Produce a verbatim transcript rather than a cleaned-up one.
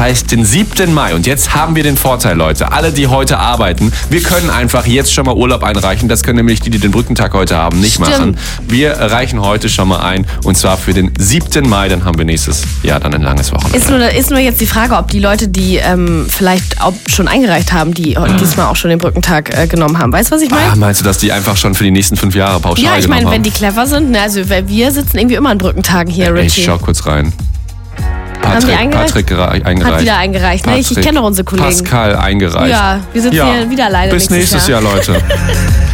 heißt den siebten Mai. Und jetzt haben wir den Vorteil, Leute, alle, die heute arbeiten, wir können einfach jetzt schon mal Urlaub einreichen. Das können nämlich die, die den Brückentag heute haben, nicht Stimmt. machen. Wir reichen heute schon mal ein und zwar für den siebten Mai. Dann haben wir nächstes Jahr dann ein langes Wochenende. Ist nur, ist nur jetzt die Frage, ob die Leute, die ähm, vielleicht auch schon eingereicht haben, die mhm. diesmal auch schon den Brückentag äh, genommen haben. Weißt du, was ich meine? Ah, meinst du, dass die einfach schon für die nächsten fünf Jahre pauschal Ja, ich meine, genommen wenn die clever sind, ne, also weil wir sitzen irgendwie immer an Brückentagen hier, haben? Richie. Ich schau kurz rein. Haben die Patrick, eingereicht? Patrick gera- eingereicht. Hat wieder eingereicht, ne? Ich, ich kenne doch unsere Kollegen. Pascal eingereicht. Ja, wir sitzen Ja. hier wieder alleine Bis nächstes nächstes Jahr. Jahr, Leute.